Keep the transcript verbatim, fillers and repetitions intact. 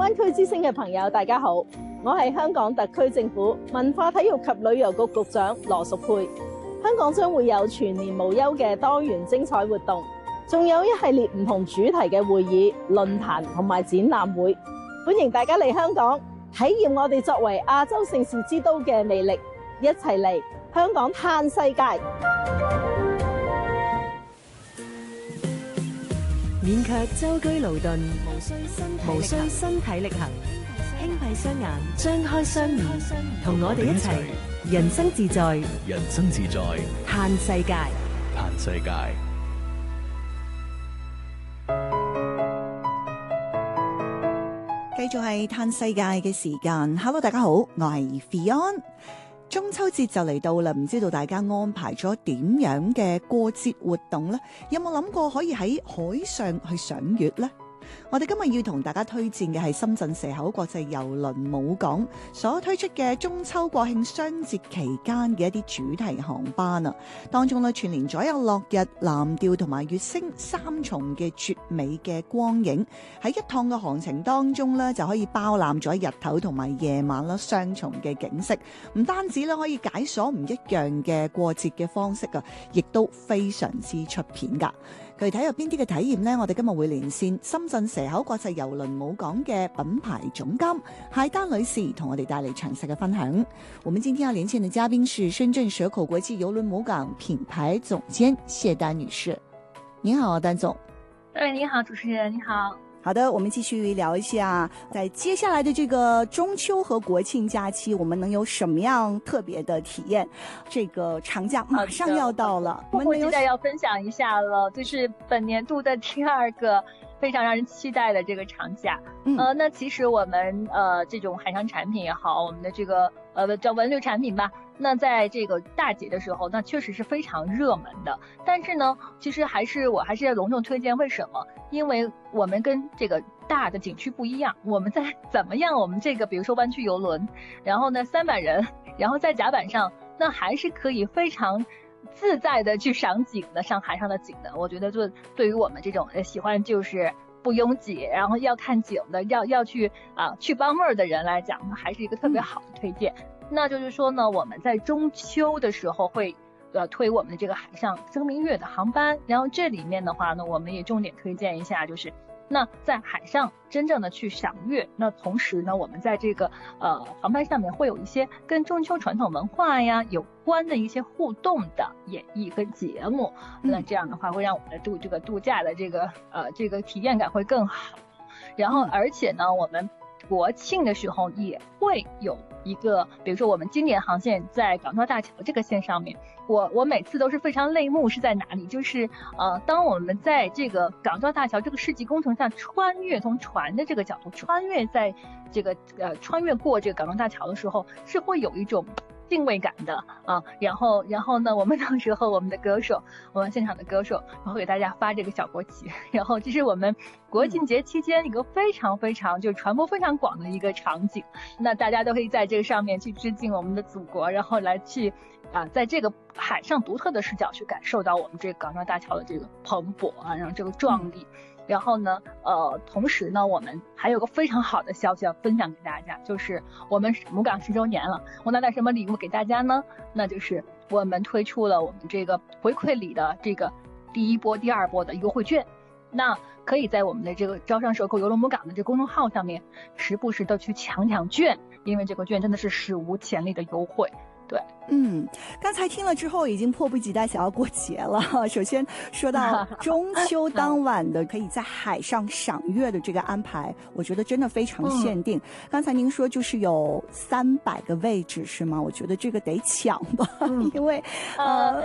灣區之聲嘅朋友，大家好，我係香港特區政府文化體育及旅遊局局長羅淑佩。香港將會有全年無休嘅多元精彩活動，仲有一系列唔同主題嘅會議、論壇同埋展覽會，歡迎大家嚟香港體驗我哋作為亞洲盛事之都嘅魅力，一齊嚟香港嘆世界。 免卻舟車勞頓，無需身體無需身體力行，輕閉雙眼，張開雙面，同我哋一齊人生自在， 人生自在， 嘆世界， 嘆世界。 繼續係嘆世界嘅時間。Hello， 大家好，我係 Fion。中秋節就嚟到啦，唔知道大家安排咗點樣嘅過節活動呢？有冇諗過可以喺海上去賞月呢？我哋今日要同大家推薦嘅係深圳蛇口國際郵輪母港所推出嘅中秋國慶雙節期間嘅一啲主題航班啊，當中呢串聯咗有落日、藍調同埋月星三重嘅絕美嘅光影，喺一趟嘅航程當中呢，就可以包攬咗日頭同埋夜晚啦雙重嘅景色，唔單止咧可以解鎖唔一樣嘅過節嘅方式啊，亦都非常之出片噶。具體有邊啲嘅體驗呢？我哋今日會連線深圳蛇口國際郵輪母港嘅品牌總監謝丹女士，同我哋帶嚟詳細嘅分享。我們今天要連線嘅嘉賓是深圳蛇口國際郵輪母港品牌總監謝丹女士。您好，丹總。 對，你好，主持人，你好。 好的，我們繼續聊一下，在接下來的這個中秋和國慶假期，我們能有什麼樣特別的體驗？這個長假馬上要到了， 迫不及待要分享一下了，就是本年度的第二個非常讓人期待的這個長假。嗯，呃，那其實我們呃這種海上產品也好，我們的這個呃叫文旅產品吧，那在這個大節的時候，那確實是非常熱門的。但是呢，其實還是我還是要隆重推薦，為什麼？因為我們跟這個大的景區不一樣，我們在怎麼樣？我們這個比如說灣區郵輪，然後呢三百人，然後在甲板上，那還是可以非常自在的去賞景的，上海上的景的。我覺得就對於我們這種喜歡就是不擁擠，然後要看景的，要要去啊去幫妹兒的人來講，還是一個特別好的推薦。嗯、那就是說呢，我們在中秋的時候會呃推我們的這個海上聲明月的航班，然後這裡面的話呢，我們也重點推薦一下，就是那在海上真正的去賞月，那同時呢，我們在這個呃航班上面會有一些跟中秋傳統文化呀有關的一些互動的演繹跟節目，嗯、那這樣的話會讓我們的度這個度假的這個呃這個體驗感會更好。然後而且呢，我們國慶的時候也會有一個，比如說我們經典航線在港珠澳大橋這個線上面，我我每次都是非常淚目，是在哪裡？就是呃，當我們在這個港珠澳大橋這個世紀工程上穿越，從船的這個角度穿越在這個呃穿越過這個港珠澳大橋的時候，是會有一種敬畏感的啊，然後然後呢，我們到時候我們的歌手，我們現場的歌手，然後給大家發這個小國旗，然後這是我們國慶節期間一個非常非常就傳播非常廣的一個場景，那大家都可以在這個上面去致敬我們的祖國，然後來去啊，在這個海上獨特的視角去感受到我們這個港珠澳大橋的這個蓬勃啊，然後這個壯麗。然後呢，呃，同時呢，我們還有個非常好的消息要分享給大家，就是我們母港十周年了。我拿點什麼禮物給大家呢？那就是我們推出了我們這個回饋禮的這個第一波、第二波的優惠券。那可以在我們的這個招商蛇口郵輪母港的這個公眾號上面，時不時的去搶搶券，因為這個券真的是史無前例的優惠。對， 嗯，剛才聽了之後已經迫不及待想要過節了。首先說到中秋當晚的可以在海上賞月的這個安排，我覺得真的非常限定。嗯、剛才您說就是有三百個位置是嗎？我覺得這個得搶吧，嗯、因為呃